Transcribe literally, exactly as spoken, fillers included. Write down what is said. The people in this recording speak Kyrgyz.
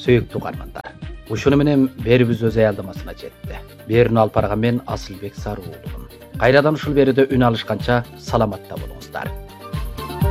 Сөйүктүү угармандар. Ушуну менен берибиз өз аялдамасына жетти. Берүүнү алып барган мен Асылбек Сарыуулумун. Кайрадан ушул берүүдө үн алышканча саламатта болуңуздар.